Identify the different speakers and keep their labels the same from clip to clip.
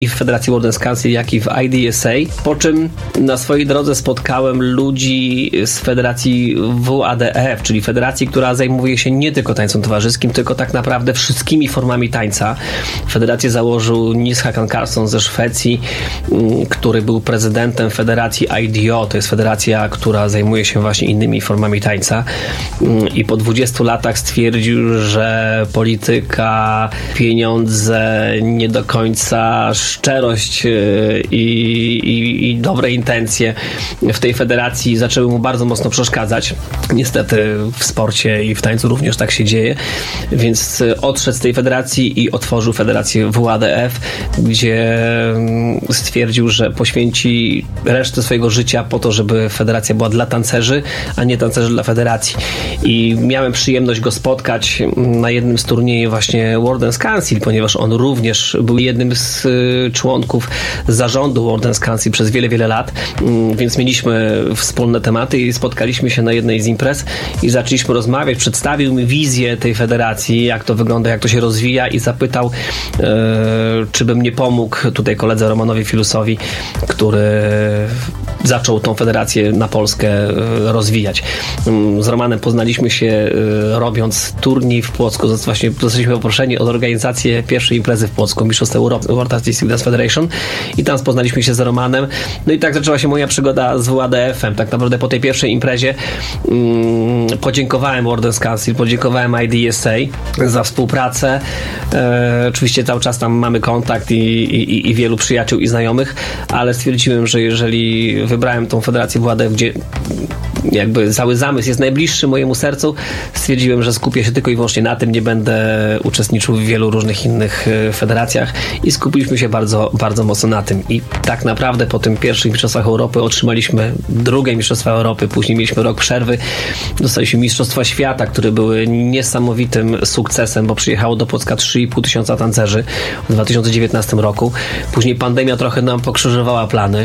Speaker 1: i w Federacji World Dance Council, jak i w IDSA, po czym na swojej drodze spotkałem ludzi z Federacji WADF, czyli federacji, która zajmuje się nie tylko tańcem towarzyskim, tylko tak naprawdę wszystkimi formami tańca. Federację założył Nils Hakan Karlsson ze Szwecji, który był prezydentem Federacji IDO, to jest federacja, która zajmuje się właśnie innymi formami tańca, i po 20 latach stwierdził, że polityka, pieniądze, nie do końca szczerość i dobre intencje w tej federacji zaczęły mu bardzo mocno przeszkadzać. Niestety w sporcie i w tańcu również tak się dzieje, więc odszedł z tej federacji i otworzył Federację WADF, gdzie stwierdził, że poświęci resztę swojego życia po to, żeby federacja była dla tancerzy, a nie tancerzy dla federacji. I miałem przyjemność go spotkać na jednym z turniejów właśnie World Dance Council, ponieważ on również był jednym z członków zarządu World Dance Council przez wiele, wiele lat, więc mieliśmy wspólne tematy i spotkaliśmy się na jednej z imprez i zaczęliśmy rozmawiać. Przedstawił mi wizję tej federacji, jak to wygląda, jak to się rozwija, i zapytał, czy bym nie pomógł tutaj koledze Romanowi Filusowi, który zaczął tą federację na Polskę rozwijać. Z Romanem poznaliśmy się robiąc turniej w Płocku. Właśnie zostaliśmy poproszeni o organizację pierwszej imprezy w Płocku, Mistrzostw Europy, World Artistic Dance Federation, i tam poznaliśmy się z Romanem. No i tak zaczęła się moja przygoda z WADF-em. Tak naprawdę po tej pierwszej imprezie podziękowałem World Dance Council, podziękowałem IDSA za współpracę. Oczywiście cały czas tam mamy kontakt i wielu przyjaciół i znajomych, ale stwierdziłem, że jeżeli wybrałem tą federację WADF, gdzie jakby cały zamysł jest najbliższy mojemu sercu, stwierdziłem, że skupię się tylko i wyłącznie na tym, nie będę uczestniczył w wielu różnych innych federacjach, i skupiliśmy się bardzo, bardzo mocno na tym. I tak naprawdę po tym pierwszych Mistrzostwach Europy otrzymaliśmy drugie Mistrzostwa Europy, później mieliśmy rok przerwy, dostaliśmy Mistrzostwa Świata, które były niesamowitym sukcesem, bo przyjechało do Płocka 3,5 tysiąca tancerzy w 2019 roku. Później pandemia trochę nam pokrzyżowała plany,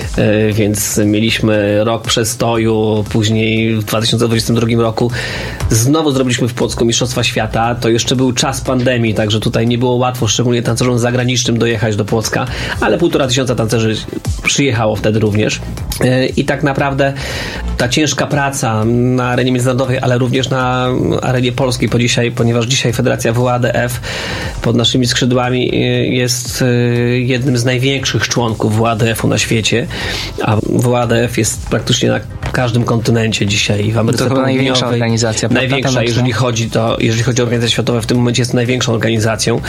Speaker 1: więc mieliśmy rok przestoju. Później w 2022 roku znowu zrobiliśmy w Płocku Mistrzostwa Świata. To jeszcze był czas pandemii, także tutaj nie było łatwo, szczególnie tancerzom zagranicznym, dojechać do Płocka, ale 1,5 tysiąca tancerzy przyjechało wtedy również. I tak naprawdę ta ciężka praca na arenie międzynarodowej, ale również na arenie polskiej, ponieważ dzisiaj Federacja WADF pod naszymi skrzydłami jest jednym z największych członków WADF-u na świecie, a WADF jest praktycznie na każdym kontynencie dzisiaj, w Ameryce Południowej.
Speaker 2: Największa organizacja.
Speaker 1: Największa, jeżeli chodzi o organizacje światowe, w tym momencie jest największą organizacją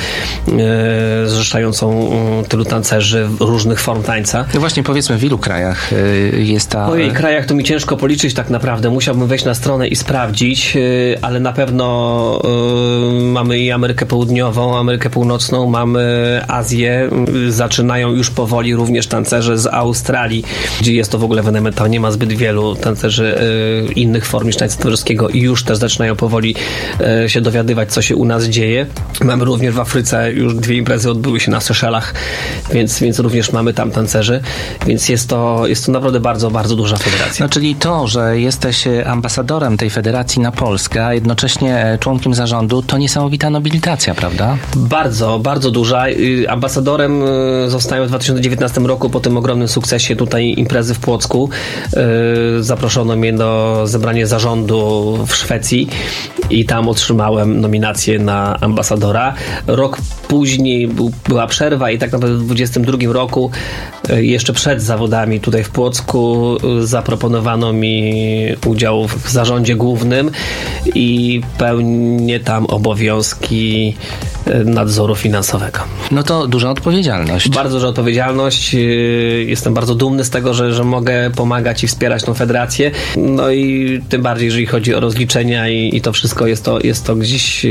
Speaker 1: zrzeszającą tylu tancerzy różnych form tańca.
Speaker 2: No właśnie, powiedzmy, w ilu krajach jest ta...
Speaker 1: W mojej krajach to mi ciężko policzyć tak naprawdę. Musiałbym wejść na stronę i sprawdzić, ale na pewno mamy i Amerykę Południową, Amerykę Północną, mamy Azję. Zaczynają już powoli również tancerze z Australii, gdzie jest to w ogóle ewenement. Tam nie ma zbyt wielu tancerzy innych form niż tańca towarzyskiego i już też zaczynają powoli się dowiadywać, co się u nas dzieje. Mamy również w Afryce, już 2 imprezy odbyły się na Seszelach, więc również mamy tam tancerzy, więc jest to naprawdę bardzo, bardzo duża federacja.
Speaker 2: No, czyli to, że jesteś ambasadorem tej federacji na Polskę, a jednocześnie członkiem zarządu, to niesamowita nobilitacja, prawda?
Speaker 1: Bardzo, bardzo duża. Ambasadorem zostałem w 2019 roku po tym ogromnym sukcesie tutaj imprezy w Płocku. Zaproszono mnie do zebrania zarządu w Szwecji i tam otrzymałem nominację na ambasadora. Rok później była przerwa i tak naprawdę w 2022 roku, jeszcze przed zawodami tutaj w Płocku, zaproponowano mi udział w zarządzie głównym i pełnię tam obowiązki nadzoru finansowego.
Speaker 2: No to duża odpowiedzialność.
Speaker 1: Bardzo duża odpowiedzialność. Jestem bardzo dumny z tego, że mogę pomagać i wspierać tą federację. No i tym bardziej, jeżeli chodzi o rozliczenia i to wszystko, jest to gdzieś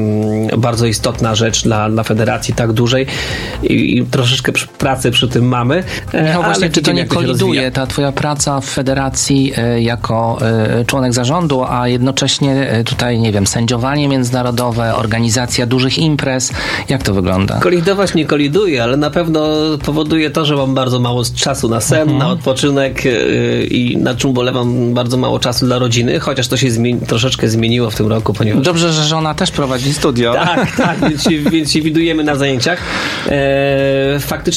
Speaker 1: bardzo istotna rzecz dla federacji tak dużej i troszeczkę pracy przy tym mamy, rozmowy.
Speaker 2: No właśnie, czy to nie koliduje,
Speaker 1: to
Speaker 2: ta twoja praca w federacji jako członek zarządu, a jednocześnie tutaj, nie wiem, sędziowanie międzynarodowe, organizacja dużych imprez, jak to wygląda?
Speaker 1: Kolidować nie koliduje, ale na pewno powoduje to, że mam bardzo mało czasu na sen, na odpoczynek i na czym bolewam, bardzo mało czasu dla rodziny, chociaż to się troszeczkę zmieniło w tym roku, ponieważ...
Speaker 2: Dobrze, że żona też prowadzi studio.
Speaker 1: Tak, więc się widujemy na zajęciach. Faktycznie